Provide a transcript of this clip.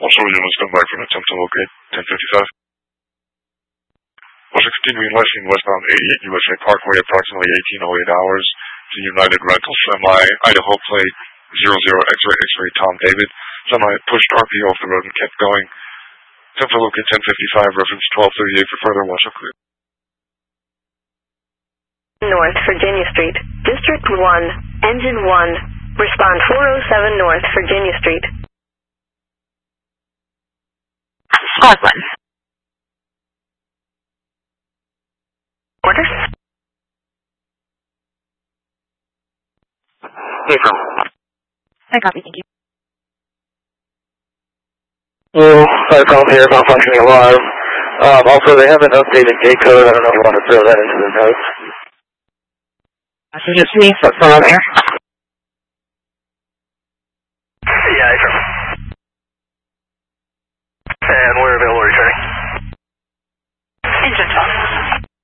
Also, units come back for an attempt to locate 1055. Also, continuing westbound 88 USA Parkway, approximately 1808 hours. The United Rental Semi, Idaho plate 00 X-ray X-ray Tom David. Semi pushed RPO off the road and kept going. Attempt to locate 1055, reference 1238 for further watch up clear. North Virginia Street, District 1, Engine 1, respond 407 North Virginia Street. Squad 1. Orders? April. I copy, thank you. Well, Cyclone here, malfunctioning alarm. Also, they have an updated gate code. I don't know if you want to throw that into the notes. So just me, so it's on air.